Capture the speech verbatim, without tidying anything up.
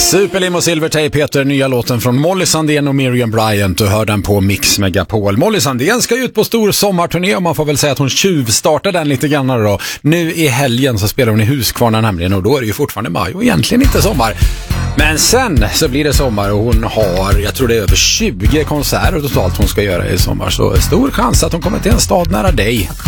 Superlimo Silvertape heter nya låten från Molly Sandén och Miriam Bryant. Du hör den på Mix Megapol. Molly Sandén ska ut på stor sommarturné och man får väl säga att hon tjuvstartar den lite grann då. Nu i helgen så spelar hon i Huskvarna nämligen och då är det ju fortfarande maj och egentligen inte sommar. Men sen så blir det sommar och hon har, jag tror det är över tjugo konserter totalt hon ska göra i sommar. Så stor chans att hon kommer till en stad nära dig.